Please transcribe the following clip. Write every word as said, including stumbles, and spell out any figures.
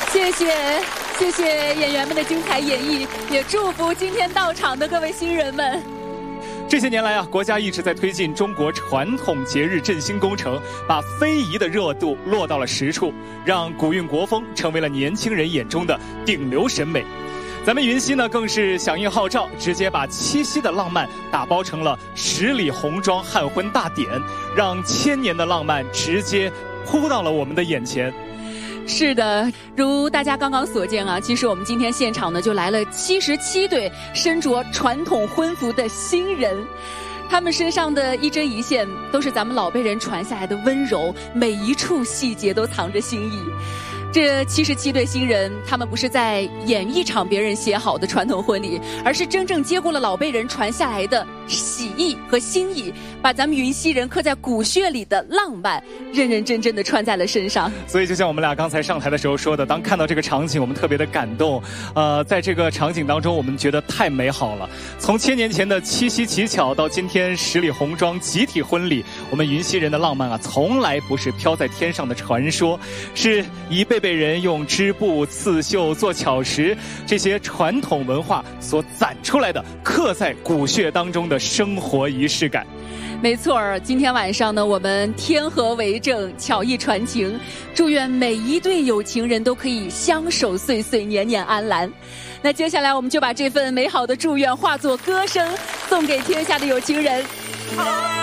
谢谢谢谢演员们的精彩演绎，也祝福今天到场的各位新人们。 这些年来啊，国家一直在推进中国传统节日振兴工程，把非遗的热度落到了实处，让古韵国风成为了年轻人眼中的顶流审美。咱们云溪呢，更是响应号召，直接把七夕的浪漫打包成了十里红妆汉婚大典，让千年的浪漫直接扑到了我们的眼前。 是的，如大家刚刚所见啊，其实我们今天现场呢就来了七十七对身着传统婚服的新人，他们身上的一针一线都是咱们老辈人传下来的温柔，每一处细节都藏着心意。这七十七对新人，他们不是在演一场别人写好的传统婚礼，而是真正接过了老辈人传下来的喜意和心意，把咱们云溪人刻在骨血里的浪漫，认认真真的穿在了身上。 所以就像我们俩刚才上台的时候说的，当看到这个场景，我们特别的感动。呃，在这个场景当中，我们觉得太美好了。从千年前的七夕乞巧到今天十里红妆集体婚礼，我们云溪人的浪漫啊，从来不是飘在天上的传说，是一辈辈人用织布、刺绣、做巧食这些传统文化所攒出来的，刻在骨血当中的生活仪式感。 没错儿，今天晚上呢，我们天和为证，巧意传情，祝愿每一对有情人都可以相守岁岁，年年安澜。那接下来我们就把这份美好的祝愿化作歌声，送给天下的有情人。